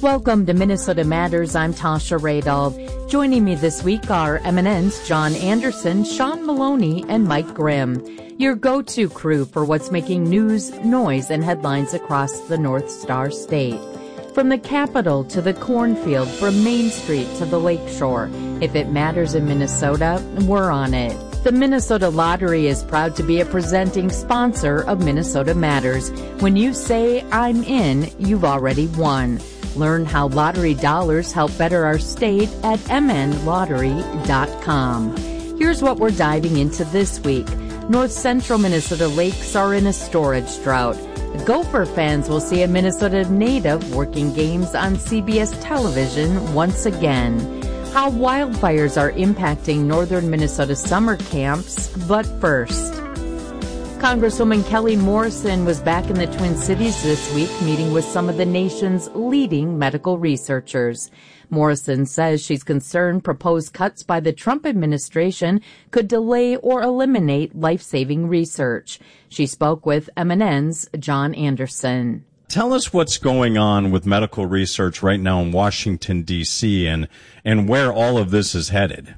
Welcome to Minnesota Matters. I'm Tasha Radolph. Joining me this week are MNN's John Anderson, Sean Maloney, and Mike Grimm. Your go-to crew for what's making news, noise, and headlines across the North Star State. From the Capitol to the cornfield, from Main Street to the Lakeshore. If it matters in Minnesota, we're on it. The Minnesota Lottery is proud to be a presenting sponsor of Minnesota Matters. When you say, I'm in, you've already won. Learn how lottery dollars help better our state at mnlottery.com. Here's what we're diving into this week. North central Minnesota lakes are in a storage drought. Gopher fans will see a Minnesota native working games on CBS television once again. How wildfires are impacting northern Minnesota summer camps, but first. Congresswoman Kelly Morrison was back in the Twin Cities this week meeting with some of the nation's leading medical researchers. Morrison says she's concerned proposed cuts by the Trump administration could delay or eliminate life-saving research. She spoke with MNN's John Anderson. Tell us what's going on with medical research right now in Washington, D.C., and where all of this is headed.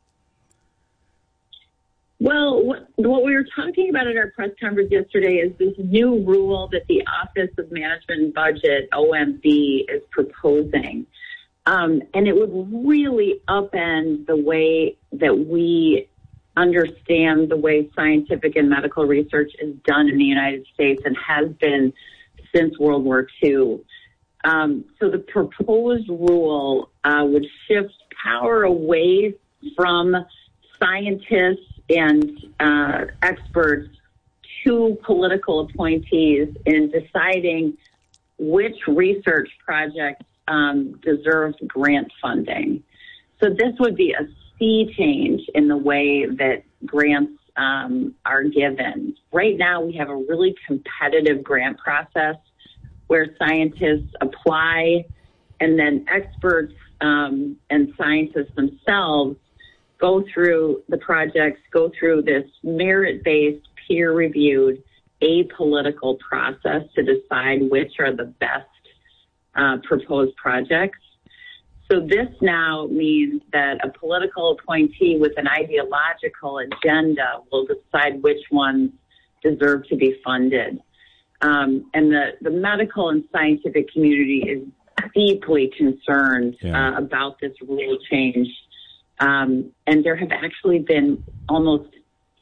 Well, what we were talking about at our press conference yesterday is this new rule that the Office of Management and Budget, OMB, is proposing. And it would really upend the way that we understand the way scientific and medical research is done in the United States and has been since World War II. So the proposed rule would shift power away from scientists and experts to political appointees in deciding which research projects deserve grant funding. So this would be a sea change in the way that grants are given. Right now, we have a really competitive grant process where scientists apply and then experts and scientists themselves go through the projects, go through this merit-based, peer-reviewed, apolitical process to decide which are the best proposed projects. So this now means that a political appointee with an ideological agenda will decide which ones deserve to be funded. And the medical and scientific community is deeply concerned about this rule change. And there have actually been almost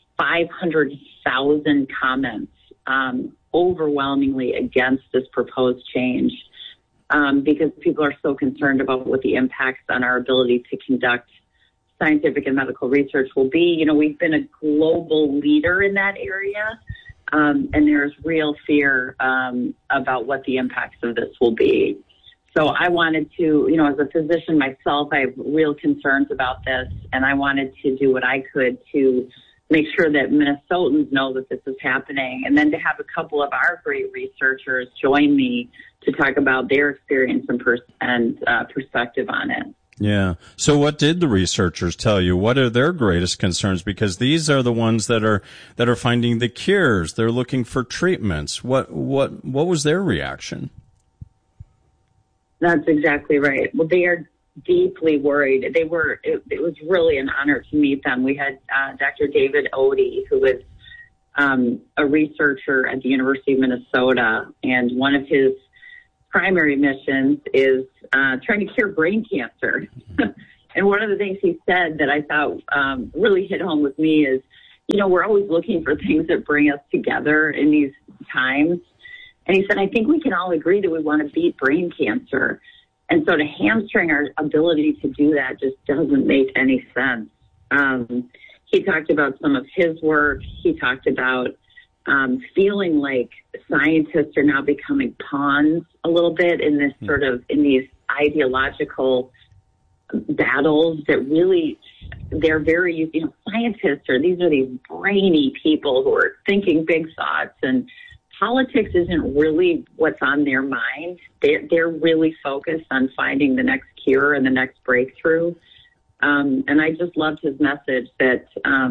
500,000 comments overwhelmingly against this proposed change because people are so concerned about what the impacts on our ability to conduct scientific and medical research will be. You know, we've been a global leader in that area, and there's real fear about what the impacts of this will be. So I wanted to, as a physician myself, I have real concerns about this, and I wanted to do what I could to make sure that Minnesotans know that this is happening, and then to have a couple of our great researchers join me to talk about their experience and perspective on it. Yeah. So what did the researchers tell you? What are their greatest concerns? Because these are the ones that are finding the cures. They're looking for treatments. What was their reaction? That's exactly right. Well, they are deeply worried. It was really an honor to meet them. We had Dr. David Odie, who is a researcher at the University of Minnesota, and one of his primary missions is trying to cure brain cancer. And one of the things he said that I thought really hit home with me is, we're always looking for things that bring us together in these times. And he said, I think we can all agree that we want to beat brain cancer. And so to hamstring our ability to do that just doesn't make any sense. He talked about some of his work. He talked about feeling like scientists are now becoming pawns a little bit in this in these ideological battles that really, they're very, scientists these are these brainy people who are thinking big thoughts, and politics isn't really what's on their mind. They're really focused on finding the next cure and the next breakthrough. And I just loved his message that,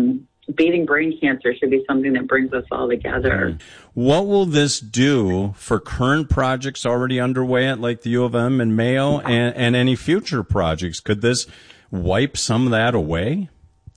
beating brain cancer should be something that brings us all together. What will this do for current projects already underway at like the U of M and Mayo and any future projects? Could this wipe some of that away?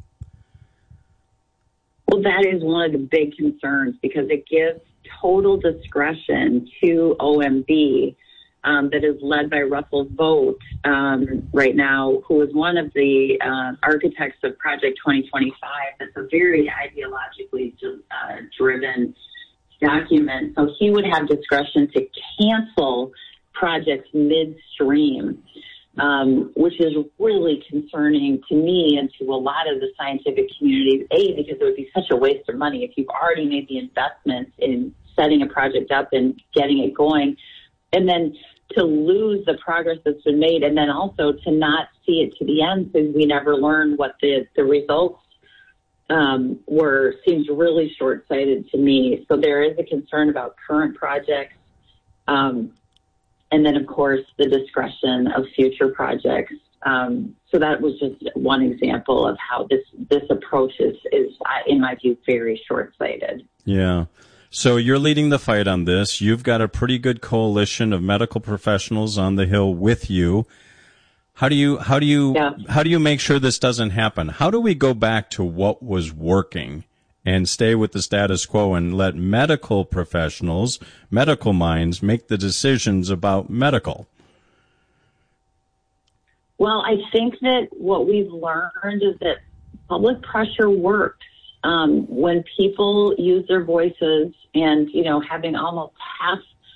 Well, that is one of the big concerns because it gives total discretion to OMB that is led by Russell Vought right now, who is one of the architects of Project 2025. That's a very ideologically driven document. So he would have discretion to cancel projects midstream, which is really concerning to me and to a lot of the scientific community, because it would be such a waste of money if you've already made the investment in setting a project up and getting it going, and then to lose the progress that's been made, and then also to not see it to the end because we never learn what the results were, seems really short-sighted to me. So there is a concern about current projects, and then, of course, the discretion of future projects. So that was just one example of how this approach is, in my view, very short-sighted. Yeah. So you're leading the fight on this. You've got a pretty good coalition of medical professionals on the Hill with you. How do you make sure this doesn't happen? How do we go back to what was working and stay with the status quo and let medical professionals, medical minds make the decisions about medical? Well, I think that what we've learned is that public pressure works. When people use their voices and, having almost half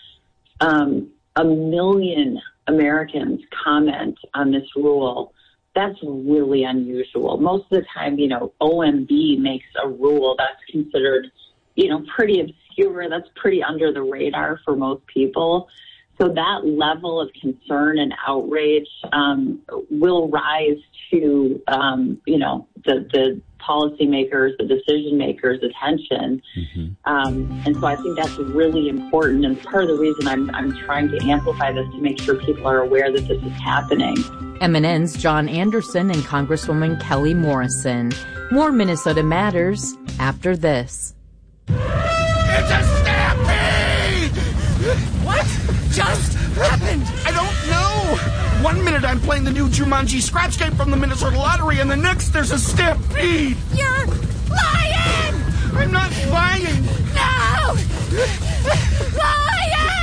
a million Americans comment on this rule, that's really unusual. Most of the time, OMB makes a rule that's considered, pretty obscure. That's pretty under the radar for most people. So that level of concern and outrage will rise to, the policymakers, the decision makers' attention. Mm-hmm. And so I think that's really important. And part of the reason I'm trying to amplify this to make sure people are aware that this is happening. MNN's John Anderson and Congresswoman Kelly Morrison. More Minnesota Matters after this. It's a stampede! What just happened? I don't know. 1 minute I'm playing the new Jumanji scratch game from the Minnesota Lottery, and the next there's a stampede. You're lying! I'm not lying. No! Lying!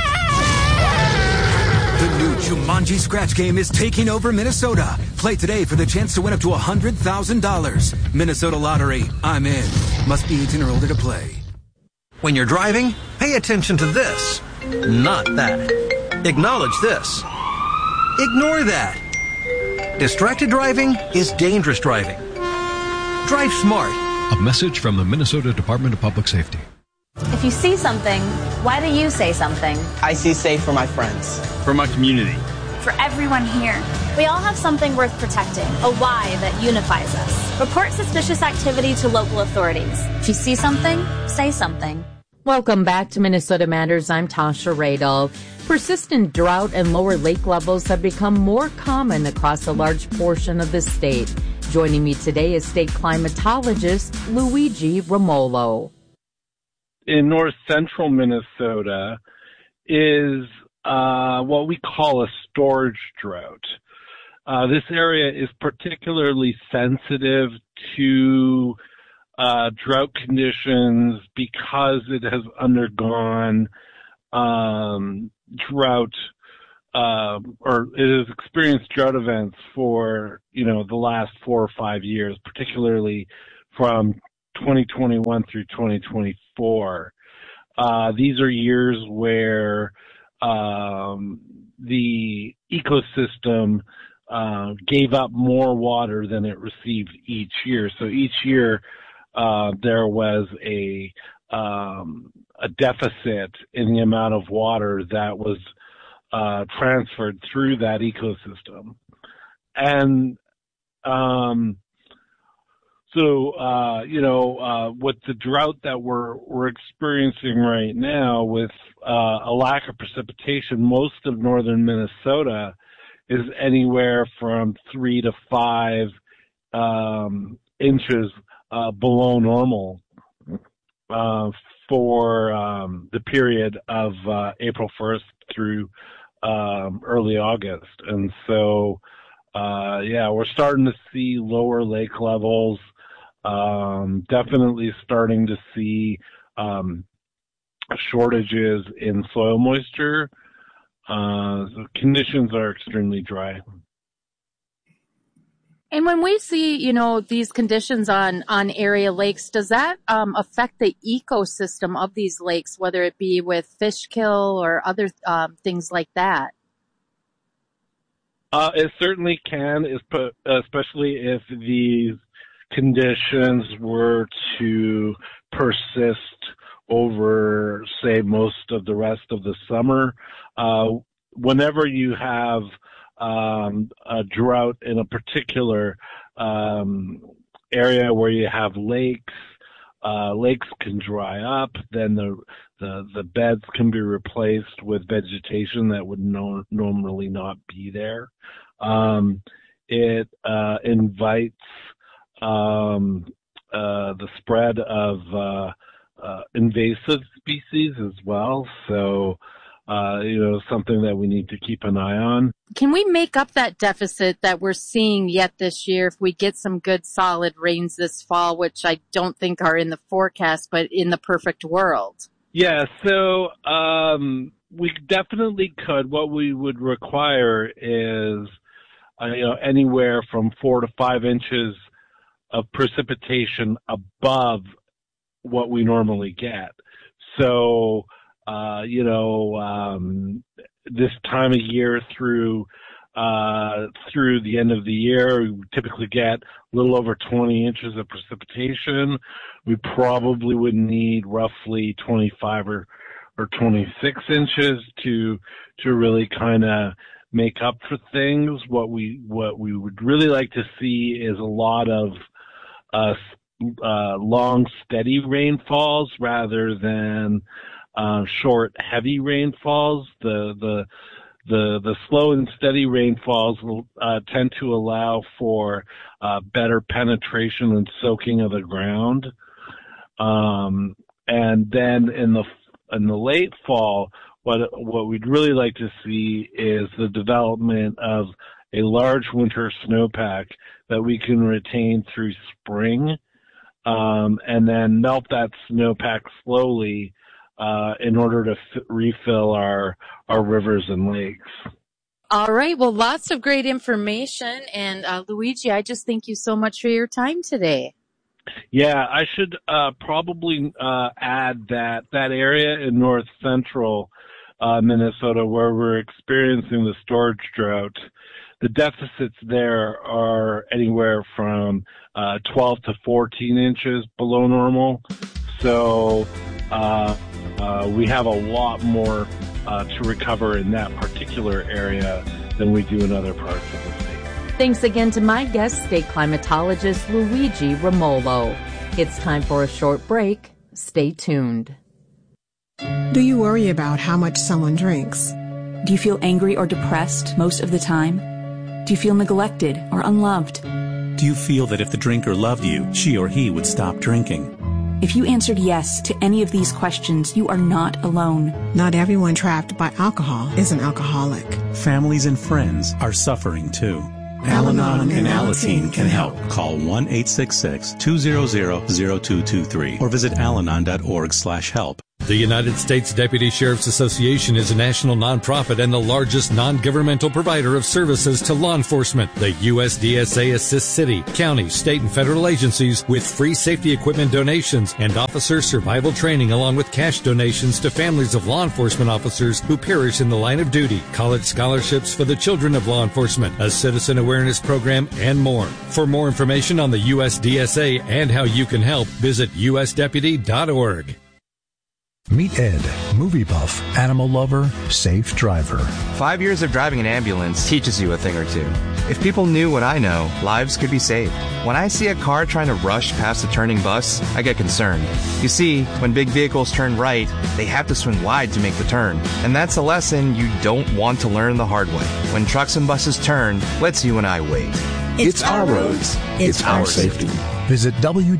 The new Jumanji scratch game is taking over Minnesota. Play today for the chance to win up to $100,000. Minnesota Lottery. I'm in. Must be 18 or older to play. When you're driving, pay attention to this, not that. Acknowledge this. Ignore that. Distracted driving is dangerous driving. Drive smart. A message from the Minnesota Department of Public Safety. If you see something, why do you say something? I see safe for my friends. For my community. For everyone here. We all have something worth protecting, a why that unifies us. Report suspicious activity to local authorities. If you see something, say something. Welcome back to Minnesota Matters. I'm Tasha Radel. Persistent drought and lower lake levels have become more common across a large portion of the state. Joining me today is state climatologist Luigi Romolo. In north central Minnesota is what we call a storage drought. This area is particularly sensitive to drought conditions because it has undergone drought or it has experienced drought events for the last 4 or 5 years, particularly from 2021 through 2024. These are years where the ecosystem gave up more water than it received each year. So each year there was a deficit in the amount of water that was transferred through that ecosystem. And with the drought that we're experiencing right now, with a lack of precipitation, most of northern Minnesota is anywhere from 3 to 5 inches below normal for the period of April 1st through early August. And so, we're starting to see lower lake levels, definitely starting to see shortages in soil moisture. The conditions are extremely dry. And when we see, these conditions on area lakes, does that affect the ecosystem of these lakes, whether it be with fish kill or other things like that? It certainly can, especially if these conditions were to persist over, say, most of the rest of the summer. Whenever you have a drought in a particular area where you have lakes, lakes can dry up, then the beds can be replaced with vegetation that would normally not be there. It invites the spread of invasive species as well. So, something that we need to keep an eye on. Can we make up that deficit that we're seeing yet this year if we get some good solid rains this fall, which I don't think are in the forecast, but in the perfect world? Yeah, so we definitely could. What we would require is anywhere from 4 to 5 inches of precipitation above what we normally get. So, this time of year through the end of the year, we typically get a little over 20 inches of precipitation. We probably would need roughly 25 or 26 inches to really kind of make up for things. What we would really like to see is a lot of long, steady rainfalls rather than short, heavy rainfalls. The slow and steady rainfalls will tend to allow for better penetration and soaking of the ground. And then in the late fall, what we'd really like to see is the development of a large winter snowpack that we can retain through spring, and then melt that snowpack slowly in order to refill our rivers and lakes. All right. Well, lots of great information. And Luigi, I just thank you so much for your time today. Yeah, I should probably add that area in north central Minnesota where we're experiencing the storage drought, the deficits there are anywhere from 12 to 14 inches below normal. So we have a lot more to recover in that particular area than we do in other parts of the state. Thanks again to my guest, state climatologist Luigi Romolo. It's time for a short break. Stay tuned. Do you worry about how much someone drinks? Do you feel angry or depressed most of the time? Do you feel neglected or unloved? Do you feel that if the drinker loved you, she or he would stop drinking? If you answered yes to any of these questions, you are not alone. Not everyone trapped by alcohol is an alcoholic. Families and friends are suffering too. Al-Anon and Alateen can help. Call 1-866-200-0223 or visit alanon.org/help. The United States Deputy Sheriff's Association is a national nonprofit and the largest non-governmental provider of services to law enforcement. The USDSA assists city, county, state, and federal agencies with free safety equipment donations and officer survival training, along with cash donations to families of law enforcement officers who perish in the line of duty, college scholarships for the children of law enforcement, a citizen awareness program, and more. For more information on the USDSA and how you can help, visit usdeputy.org. Meet Ed, movie buff, animal lover, safe driver. 5 years of driving an ambulance teaches you a thing or two. If people knew what I know, lives could be saved. When I see a car trying to rush past a turning bus, I get concerned. You see, when big vehicles turn right, they have to swing wide to make the turn. And that's a lesson you don't want to learn the hard way. When trucks and buses turn, let's you and I wait. It's our roads. It's our safety. Visit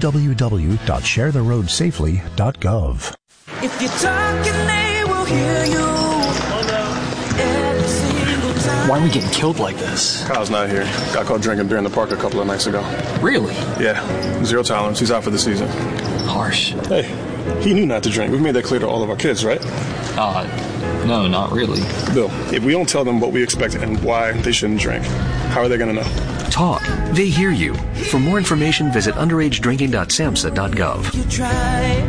www.sharetheroadsafely.gov. If you're talking, they will hear you. Every single time. Why are we getting killed like this? Kyle's not here. Got caught drinking during the park a couple of nights ago. Really? Yeah. 0 tolerance. He's out for the season. Harsh. Hey, he knew not to drink. We've made that clear to all of our kids, right? No, not really. Bill, if we don't tell them what we expect and why they shouldn't drink, how are they going to know? Talk. They hear you. For more information, visit underagedrinking.samhsa.gov. You try.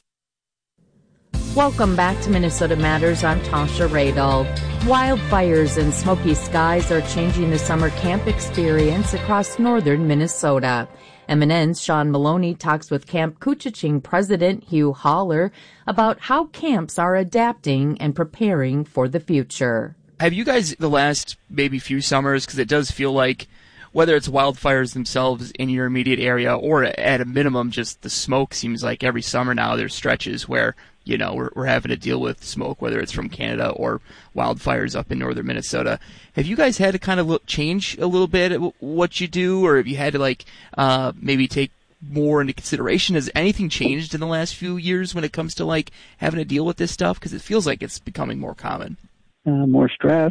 Welcome back to Minnesota Matters. I'm Tasha Radel. Wildfires and smoky skies are changing the summer camp experience across northern Minnesota. MNN's Sean Maloney talks with Camp Couchiching President Hugh Haller about how camps are adapting and preparing for the future. Have you guys, the last maybe few summers, because it does feel like whether it's wildfires themselves in your immediate area or at a minimum just the smoke, seems like every summer now there's stretches where, you know, we're having to deal with smoke, whether it's from Canada or wildfires up in northern Minnesota. Have you guys had to kind of change a little bit what you do, or have you had to maybe take more into consideration? Has anything changed in the last few years when it comes to having to deal with this stuff? Because it feels like it's becoming more common. More stress.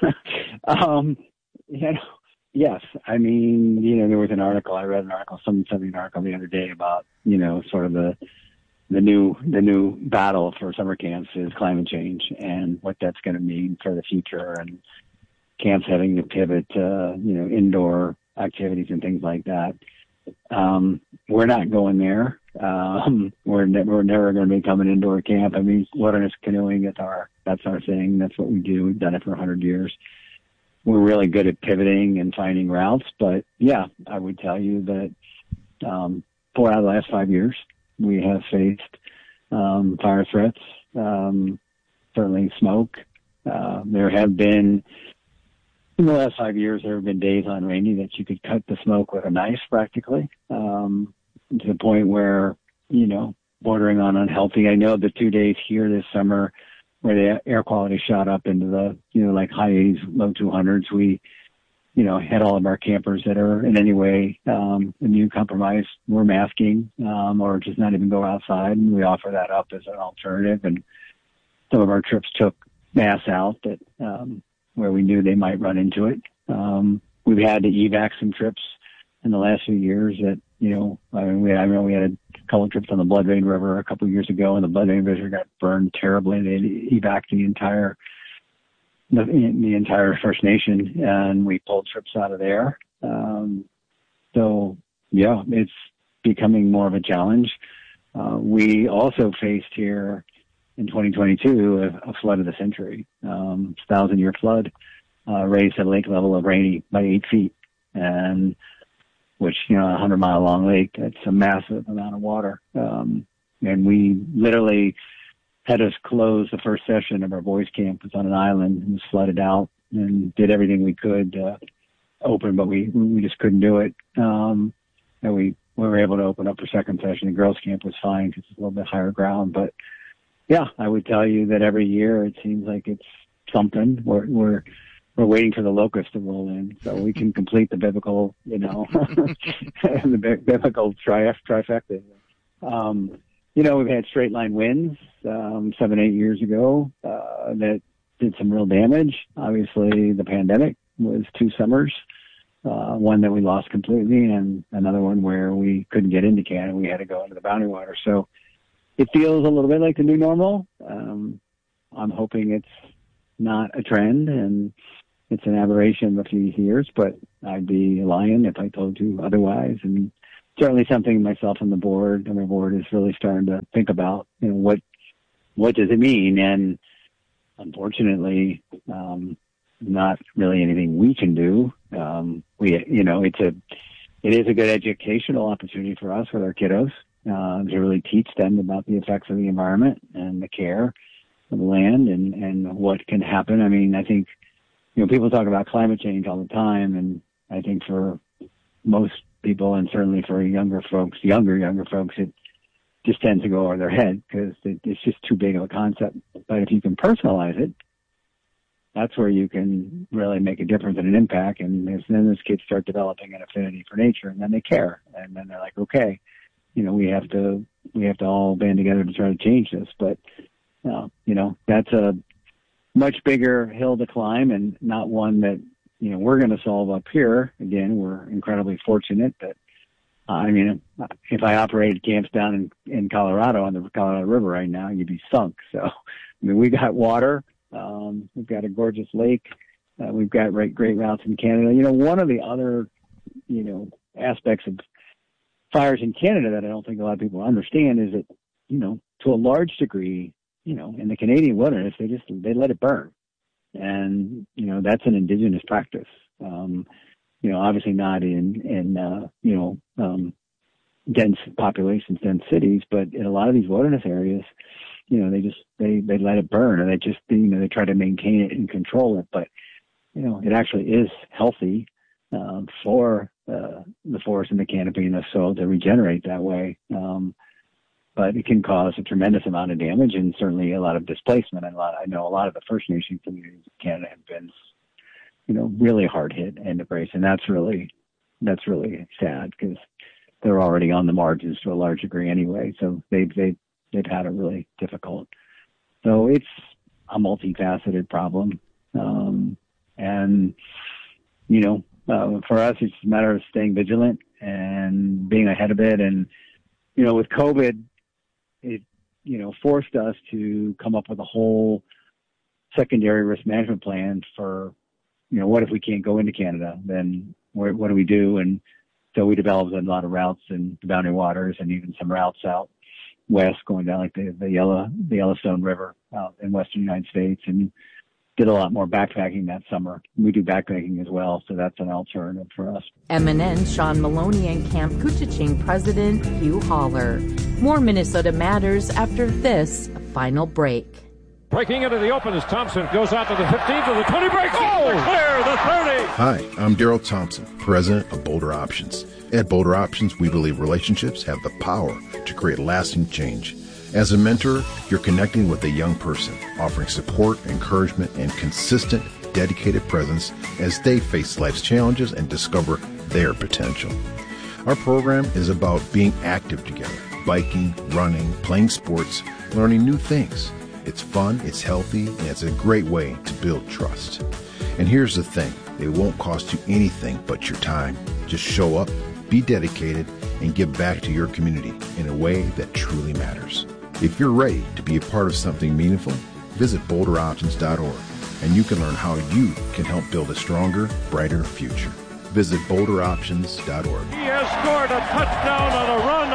Yes. I mean, there was an article, I read an article, someone sent me an article the other day about, sort of the new battle for summer camps is climate change and what that's going to mean for the future, and camps having to pivot to, indoor activities and things like that. We're not going there. We're never going to become an indoor camp. I mean, wilderness canoeing, that's our thing. That's what we do. We've done it for 100 years. We're really good at pivoting and finding routes, but yeah, I would tell you that 4 out of the last 5 years, we have faced fire threats, certainly smoke. There have been, in the last 5 years, there have been days on Rainy that you could cut the smoke with a knife practically, to the point where, bordering on unhealthy. I know the 2 days here this summer where the air quality shot up into the, high 80s, low 200s, we, had all of our campers that are in any way immune compromised, we're masking, or just not even go outside. And we offer that up as an alternative. And some of our trips took masks out that, where we knew they might run into it. We've had to evac some trips in the last few years that, I remember we had a couple of trips on the Blood Vein River a couple of years ago, and the Blood Vein River got burned terribly. They evac the entire First Nation, and we pulled trips out of there. So yeah, it's becoming more of a challenge. We also faced here in 2022 a flood of the century, 1,000-year flood, raised the lake level of Rainy by 8 feet, and which, a 100-mile long lake, that's a massive amount of water. And we literally had us close the first session of our boys camp. It was on an island and was flooded out, and did everything we could to open, but we just couldn't do it. And we were able to open up for second session. The girls camp was fine because it's a little bit higher ground. But yeah, I would tell you that every year it seems like it's something. We're waiting for the locust to roll in so we can complete the biblical, the biblical trifecta. We've had straight line winds 7-8 years ago that did some real damage. Obviously, the pandemic was 2 summers, one that we lost completely, and another one where we couldn't get into Canada. We had to go into the boundary water. So it feels a little bit like the new normal. I'm hoping it's not a trend and it's an aberration of a few years, but I'd be lying if I told you otherwise. And certainly something myself and the board is really starting to think about, what does it mean? And unfortunately, not really anything we can do. It is a good educational opportunity for us with our kiddos, to really teach them about the effects of the environment and the care of the land and what can happen. I mean, I think, people talk about climate change all the time, and I think for most people, and certainly for younger folks, it just tends to go over their head because it's just too big of a concept. But if you can personalize it that's where you can really make a difference and an impact. And then those kids start developing an affinity for nature, and then they care. And then they're like, okay, we have to all band together to try to change this. But, that's a much bigger hill to climb, and not one that, we're going to solve up here. Again, we're incredibly fortunate that, if I operated camps down in Colorado on the Colorado River right now, you'd be sunk. So, we got water. We've got a gorgeous lake. We've got great routes in Canada. One of the other, aspects of fires in Canada that I don't think a lot of people understand is that, to a large degree, in the Canadian wilderness, they let it burn. And, that's an indigenous practice. Obviously not in dense populations, dense cities, but in a lot of these wilderness areas, they let it burn, and they try to maintain it and control it. But, it actually is healthy, for, the forest and the canopy and the soil to regenerate that way. But it can cause a tremendous amount of damage and certainly a lot of displacement. I know a lot of the First Nation communities in Canada have been, really hard hit and embraced. And that's really sad, because they're already on the margins to a large degree anyway. So they've had it really difficult. So it's a multifaceted problem. For us, it's a matter of staying vigilant and being ahead of it. And, with COVID, it, forced us to come up with a whole secondary risk management plan for, what if we can't go into Canada? Then what do we do? And so we developed a lot of routes in the Boundary Waters, and even some routes out west going down like the Yellowstone River out in western United States, and did a lot more backpacking that summer. We do backpacking as well, so that's an alternative for us. MNN Sean Maloney and Camp Koochiching President Hugh Haller. More Minnesota Matters after this final break. Breaking into the open as Thompson goes out to the 15 to the 20 breaks. Oh, clear the 30. Hi, I'm Daryl Thompson, president of Boulder Options. At Boulder Options, we believe relationships have the power to create lasting change. As a mentor, you're connecting with a young person, offering support, encouragement, and consistent, dedicated presence as they face life's challenges and discover their potential. Our program is about being active together, biking, running, playing sports, learning new things. It's fun, it's healthy, and it's a great way to build trust. And here's the thing, it won't cost you anything but your time. Just show up, be dedicated, and give back to your community in a way that truly matters. If you're ready to be a part of something meaningful, visit boulderoptions.org, and you can learn how you can help build a stronger, brighter future. Visit boulderoptions.org. He has scored a touchdown on a run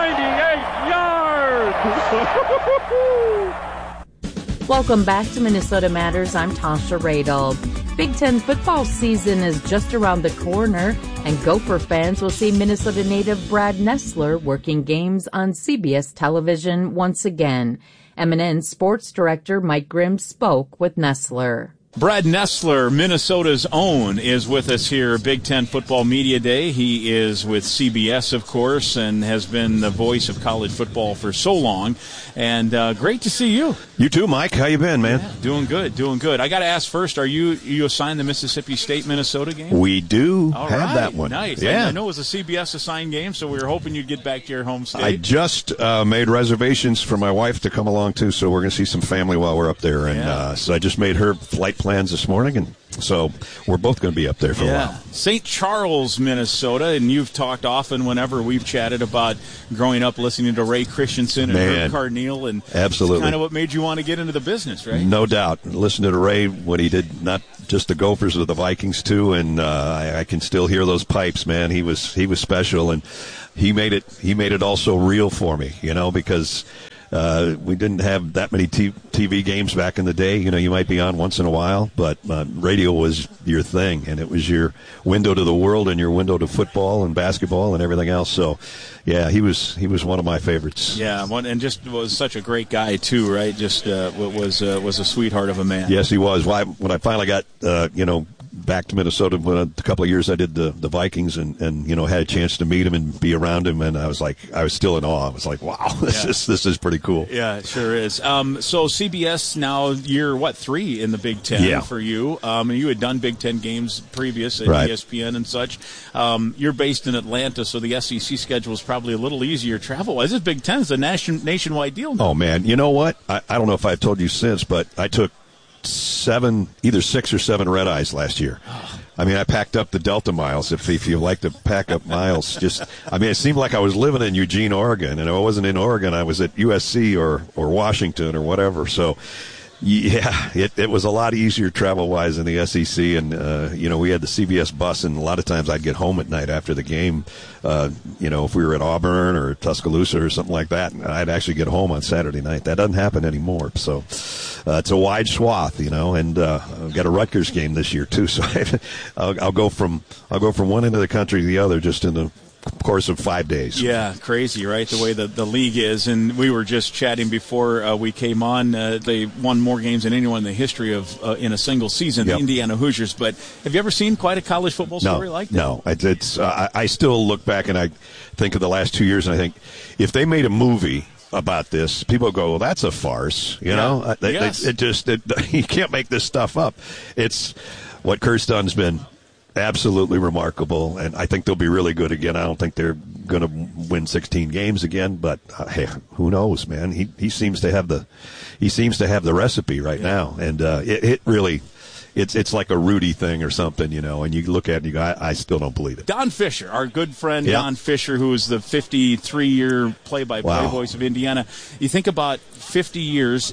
of 98 yards. Welcome back to Minnesota Matters. I'm Tasha Radel. Big Ten football season is just around the corner, and Gopher fans will see Minnesota native Brad Nessler working games on CBS television once again. MNN Sports Director Mike Grimm spoke with Nessler. Brad Nessler, Minnesota's own, is with us here, Big Ten Football Media Day. He is with CBS, of course, and has been the voice of college football for so long. And great to see you. You too, Mike. How you been, man? Yeah, doing good. I got to ask first, are you assigned the Mississippi State-Minnesota game? We do All have right, that one. Nice. Yeah. I know it was a CBS assigned game, so we were hoping you'd get back to your home state. I just made reservations for my wife to come along, too, so we're going to see some family while we're up there. And so I just made her flight plans this morning, and so we're both going to be up there for a while. St. Charles, Minnesota, and you've talked often whenever we've chatted about growing up listening to Ray Christensen and Herb Carneal, and absolutely, it's kind of what made you want to get into the business, right? No doubt. Listen to Ray when he did not just the Gophers or the Vikings too, and I can still hear those pipes, man. He was special, and he made it also real for me, because we didn't have that many TV games back in the day. You might be on once in a while, but radio was your thing, and it was your window to the world and your window to football and basketball and everything else. So, yeah, he was one of my favorites. Yeah, and just was such a great guy too, right? Just was a sweetheart of a man. Yes, he was. When I finally got back to Minnesota a couple of years. I did the Vikings and had a chance to meet him and be around him, and I was still in awe. I was like, wow, this is pretty cool. Yeah, it sure is. So CBS now year 3 in the Big Ten for you. You had done Big Ten games previous at ESPN and such. You're based in Atlanta, so the SEC schedule is probably a little easier travel-wise. This Big Ten is a nationwide deal now. Oh man, you know what? I don't know if I've told you since, but I took either 6 or 7 red eyes last year. I mean, I packed up the Delta miles. If you like to pack up miles, it seemed like I was living in Eugene, Oregon, and if I wasn't in Oregon, I was at USC or Washington or whatever. So, yeah, it was a lot easier travel-wise in the SEC, and we had the CBS bus, and a lot of times I'd get home at night after the game. If we were at Auburn or Tuscaloosa or something like that, I'd actually get home on Saturday night. That doesn't happen anymore. So it's a wide swath, and I've got a Rutgers game this year too. So I'll go from one end of the country to the other just in the course of 5 days. Yeah, crazy, right? The way the league is. And we were just chatting before we came on. They won more games than anyone in the history of in a single season, the Indiana Hoosiers. But have you ever seen quite a college football story like that? No. I still look back and I think of the last 2 years, and I think if they made a movie about this, people go, well, that's a farce. You know? You can't make this stuff up. It's what Kurt's done's been absolutely remarkable, and I think they'll be really good again. I don't think they're going to win 16 games again, but hey, who knows, man? He seems to have the recipe right now, and it really. It's like a Rudy thing or something, and you look at it and you go, I still don't believe it. Don Fisher, our good friend Don Fisher, who is the 53-year play-by-play voice of Indiana. You think about 50 years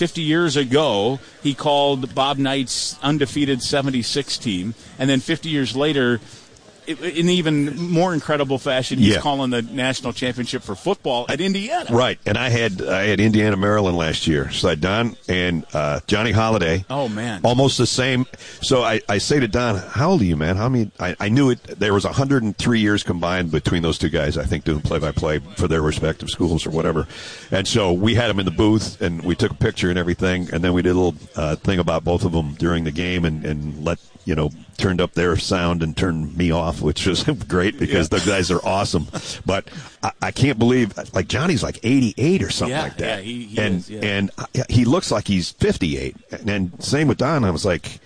ago, he called Bob Knight's undefeated 76 team, and then 50 years later, in even more incredible fashion, he's calling the national championship for football at Indiana. Right, and I had Indiana, Maryland last year. So I had Don and Johnny Holiday. Oh, man. Almost the same. So I say to Don, how old are you, man? How many? I knew it. There was 103 years combined between those two guys, I think, doing play-by-play for their respective schools or whatever. And so we had them in the booth, and we took a picture and everything, and then we did a little thing about both of them during the game and let, turned up their sound and turned me off, which was great because the guys are awesome. But I can't believe, like, Johnny's like 88 or something like that. Yeah, he is. Yeah. And he looks like he's 58. And same with Don. I was like,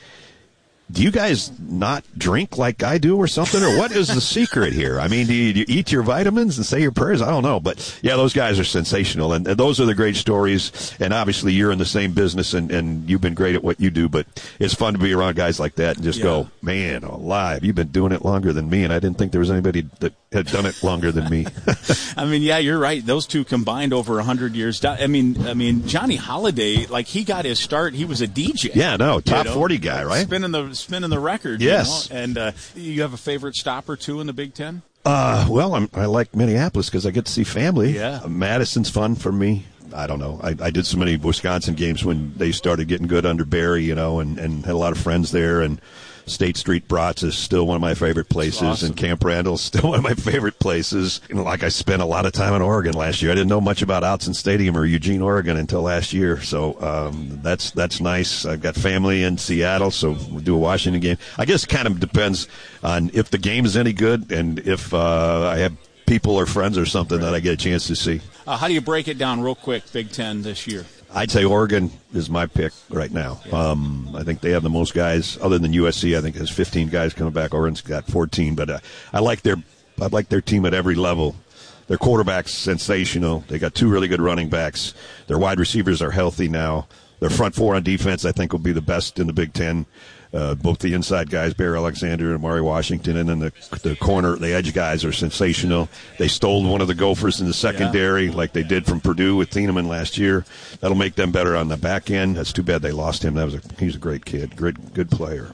do you guys not drink like I do or something? Or what is the secret here? I mean, do you eat your vitamins and say your prayers? I don't know. But, yeah, those guys are sensational. And those are the great stories. And obviously you're in the same business and you've been great at what you do. But it's fun to be around guys like that and just go, man, alive, you've been doing it longer than me. And I didn't think there was anybody that had done it longer than me. I mean, yeah, you're right. Those two combined over 100 years. I mean, Johnny Holiday, like, he got his start. He was a DJ. Yeah, no, top 40 guy, right? Spinning the record. Yes. And you have a favorite stop or two in the Big Ten? Well, I like Minneapolis because I get to see family. Yeah. Madison's fun for me. I don't know. I did so many Wisconsin games when they started getting good under Barry, and had a lot of friends there. And State Street Brats is still one of my favorite places, awesome. And Camp Randall is still one of my favorite places. Like, I spent a lot of time in Oregon last year. I didn't know much about Autzen Stadium or Eugene, Oregon until last year, so that's nice. I've got family in Seattle, so we'll do a Washington game. I guess it kind of depends on if the game is any good and if I have people or friends or something that I get a chance to see. How do you break it down real quick, Big Ten this year? I'd say Oregon is my pick right now. Yeah. I think they have the most guys, other than USC. I think has 15 guys coming back. Oregon's got 14, but I like their team at every level. Their quarterback's sensational. They got 2 really good running backs. Their wide receivers are healthy now. Their front 4 on defense, I think, will be the best in the Big Ten. Both the inside guys, Bear Alexander and Amari Washington, and then the corner, the edge guys are sensational. They stole one of the Gophers in the secondary like they did from Purdue with Thieneman last year. That'll make them better on the back end. That's too bad they lost him. He's a great kid, good player.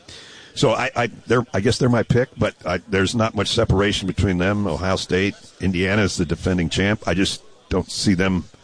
So I guess they're my pick, but there's not much separation between them. Ohio State, Indiana is the defending champ. I just don't see them